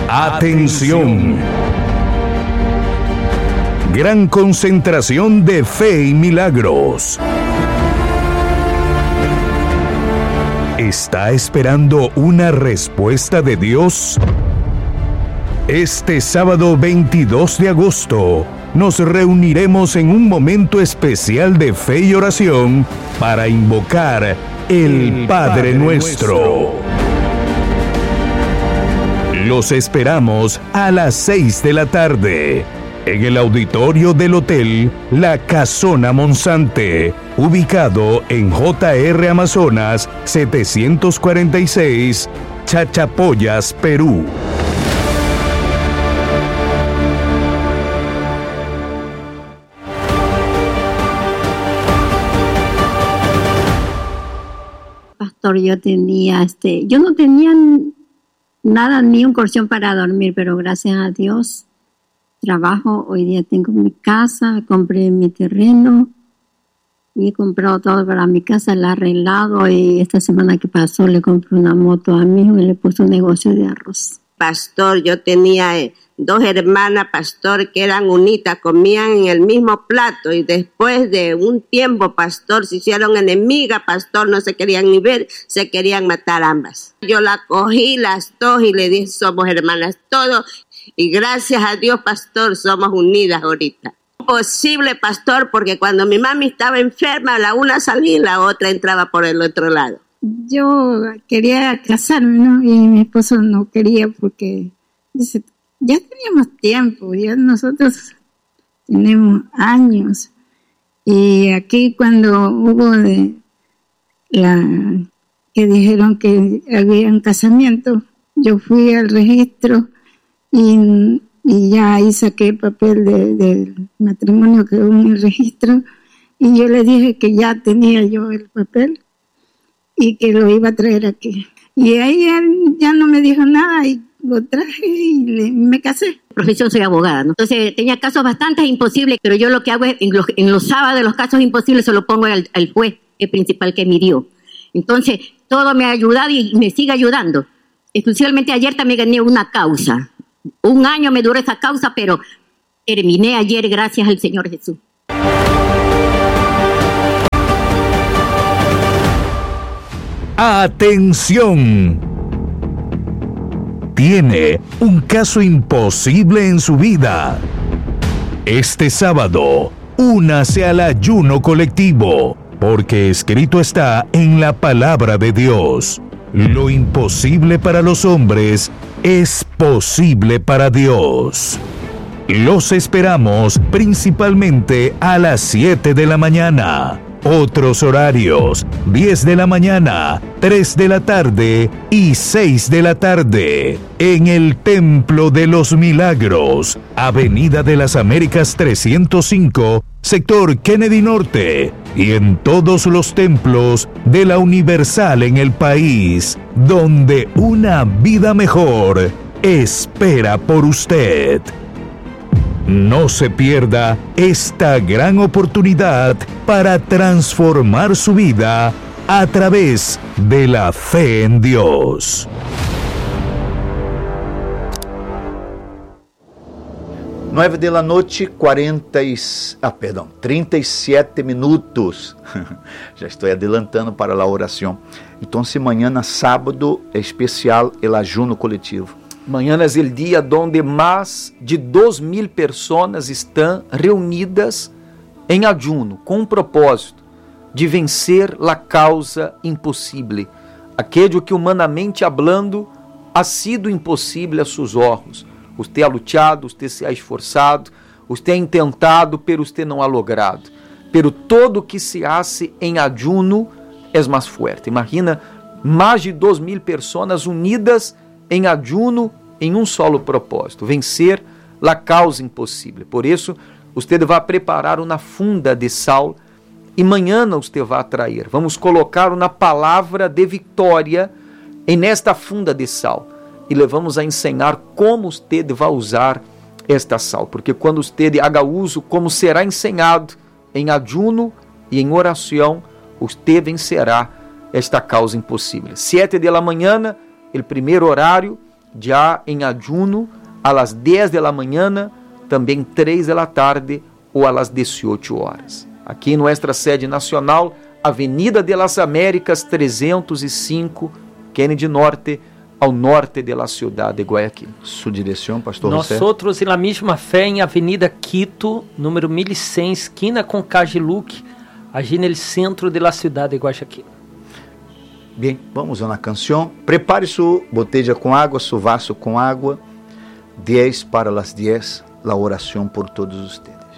Atención. Gran concentración de fe y milagros. ¿Está esperando una respuesta de Dios? Este sábado 22 de agosto nos reuniremos en un momento especial de fe y oración para invocar el Padre Nuestro. Los esperamos a las 6 de la tarde en el auditorio del Hotel La Casona Monzante, ubicado en JR Amazonas 746, Chachapoyas, Perú. Pastor, yo no tenía nada, ni un colchón para dormir, pero gracias a Dios trabajo. Hoy día tengo mi casa, compré mi terreno y he comprado todo para mi casa, la he arreglado, y esta semana que pasó le compré una moto a mi hijo y le puse un negocio de arroz. Pastor, yo tenía 2 hermanas, pastor, que eran unitas, comían en el mismo plato, y después de un tiempo, pastor, se hicieron enemigas, pastor, no se querían ni ver, se querían matar ambas. Yo la cogí las dos y le dije, somos hermanas todos, y gracias a Dios, pastor, somos unidas ahorita. Posible, pastor, porque cuando mi mami estaba enferma, la una salía y la otra entraba por el otro lado. Yo quería casarme, ¿no? Y mi esposo no quería porque dice, ya teníamos tiempo, ya nosotros tenemos años. Y aquí cuando hubo que dijeron que había un casamiento, yo fui al registro y ya ahí saqué el papel del matrimonio que hubo en el registro, y yo le dije que ya tenía yo el papel y que lo iba a traer aquí. Y ahí él ya no me dijo nada y lo traje y me casé. Profesión, soy abogada, ¿no? Entonces tenía casos bastante imposibles, pero yo lo que hago es, en los sábados, los casos imposibles, se lo pongo al juez principal que midió. Entonces, todo me ha ayudado y me sigue ayudando. Exclusivamente ayer también gané una causa. 1 año me duró esa causa, pero terminé ayer gracias al Señor Jesús. ¡Atención! Tiene un caso imposible en su vida. Este sábado, únase al ayuno colectivo, porque escrito está en la palabra de Dios: lo imposible para los hombres es posible para Dios. Los esperamos principalmente a las 7 de la mañana. Otros horarios: 10 de la mañana, 3 de la tarde y 6 de la tarde. En el Templo de los Milagros, Avenida de las Américas 305, sector Kennedy Norte. Y en todos los templos de la Universal en el país, donde una vida mejor espera por usted. No se pierda esta gran oportunidad para transformar su vida a través de la fe en Dios. Nueve de la noche, 37 minutos. Já estou adelantando para a oração. Então, mañana sábado é especial o ayuno coletivo. Mañana es el día donde más de 2.000 personas están reunidas en ayuno con un propósito de vencer la causa imposible, aquello que humanamente hablando ha sido imposible a sus ojos. Usted ha luchado, usted se ha esforzado, usted ha intentado, pero usted no ha logrado. Pero todo que se hace en ayuno es más fuerte. Imagina más de 2.000 personas unidas em ayuno, em um solo propósito: vencer a causa impossível. Por isso, você vai preparar uma funda de sal e amanhã você vai trazer. Vamos colocar uma palavra de vitória nesta funda de sal e lhe vamos a ensinar como você vai usar esta sal. Porque quando você haga uso, como será ensinado em ayuno e em oração, você vencerá esta causa impossível. 7 da manhã, o primeiro horário, ya en ayuno a las 10 de la mañana, também 3 de la tarde ou a las 18 horas. Aqui em nossa sede nacional, Avenida de las Américas 305, Kennedy Norte, ao norte da cidade de Guayaquil. Sua direção, pastor José? Nosotros, na mesma fé, em Avenida Quito, número 1100, esquina com Cajiluc, allí no centro da cidade de Guayaquil. Bem, vamos a uma canção. Prepare sua botella com água, seu vaso com água. 10 para las 10, la oração por todos ustedes.